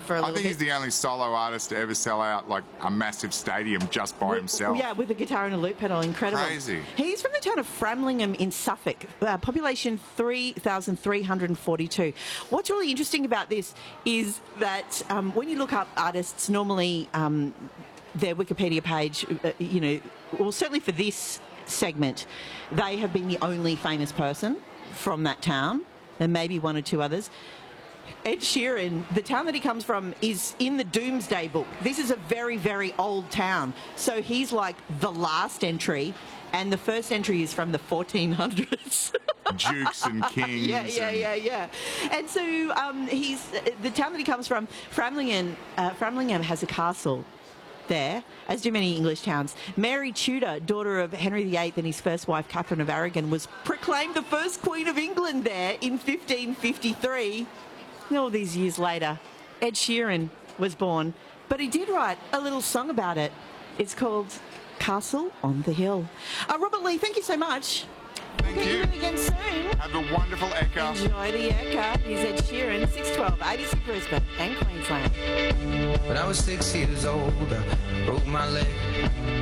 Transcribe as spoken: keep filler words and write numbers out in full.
for a I little think bit. he's the only solo artist to ever sell out like a massive stadium just by With- himself. Yeah, with a guitar and a loop pedal. Incredible. Crazy. He's from the town of Framlingham in Suffolk, uh, population three thousand three hundred forty-two. What's really interesting about this is that um, when you look up artists, normally um, their Wikipedia page, uh, you know, well, certainly for this segment, they have been the only famous person from that town, and maybe one or two others. Ed Sheeran, the town that he comes from, is in the Doomsday Book. This is a very, very old town. So he's like the last entry, and the first entry is from the fourteen hundreds. Dukes and kings. Yeah, yeah, and- yeah, yeah. And so um, he's the town that he comes from, Framlingham, uh, Framlingham has a castle there, as do many English towns. Mary Tudor, daughter of Henry the Eighth and his first wife, Catherine of Aragon, was proclaimed the first Queen of England there in fifteen fifty-three. And all these years later, Ed Sheeran was born, but he did write a little song about it. It's called Castle on the Hill. Uh, Robert Lee, thank you so much. Thank We'll you. get you again soon. Have a wonderful Eka. Enjoy the Eka. He's Ed Sheeran, six twelve, A B C Brisbane and Queensland. When I was six years old, I broke my leg.